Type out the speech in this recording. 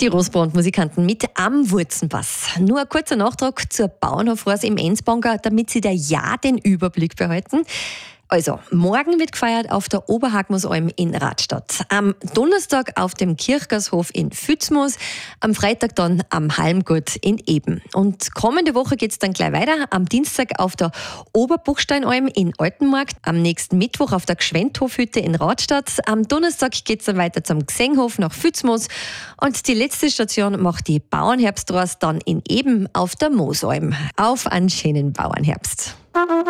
Die Rosbrand-Musikanten mit am Wurzenpass. Nur ein kurzer Nachtrag zur Bauernhofreise im Enzbanger, damit Sie da ja den Überblick behalten. Also, morgen wird gefeiert auf der Oberhagmusalm in Radstadt. Am Donnerstag auf dem Kirchgasshof in Fützmoos, am Freitag dann am Halmgut in Eben. Und kommende Woche geht's dann gleich weiter. Am Dienstag auf der Oberbuchsteinalm in Altenmarkt, am nächsten Mittwoch auf der Gschwendhofhütte in Radstadt. Am Donnerstag geht's dann weiter zum Gsenghof nach Fützmoos. Und die letzte Station macht die Bauernherbstreise dann in Eben auf der Moosalm. Auf einen schönen Bauernherbst.